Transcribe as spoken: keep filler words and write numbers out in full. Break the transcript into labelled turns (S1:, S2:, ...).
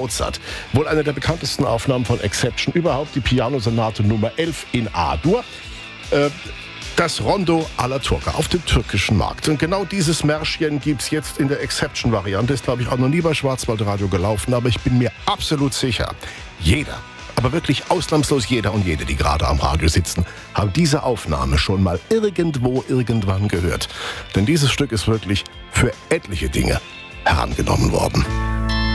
S1: Mozart. Wohl eine der bekanntesten Aufnahmen von Exception überhaupt, die Piano-Sonate Nummer elf in A-Dur. Äh, Das Rondo alla Turca auf dem türkischen Markt. Und genau dieses Märschchen gibt's jetzt in der Exception-Variante. Ist, glaube ich, auch noch nie bei Schwarzwaldradio gelaufen. Aber ich bin mir absolut sicher, jeder, aber wirklich ausnahmslos jeder und jede, die gerade am Radio sitzen, haben diese Aufnahme schon mal irgendwo, irgendwann gehört. Denn dieses Stück ist wirklich für etliche Dinge herangenommen worden.